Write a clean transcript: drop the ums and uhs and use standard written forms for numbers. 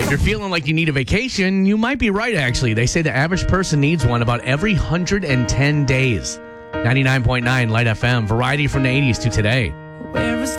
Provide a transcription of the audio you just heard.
you're feeling like you need a vacation, you might be right, actually. They say the average person needs one about every 110 days. 99.9 Light FM, variety from the 80s to today. Where is